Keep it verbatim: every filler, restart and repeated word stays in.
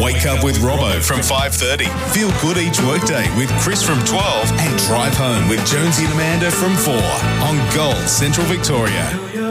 Wake up with Robbo from five thirty. Feel good each workday with Chris from twelve. And drive home with Jonesy and Amanda from four on Gold Central Victoria.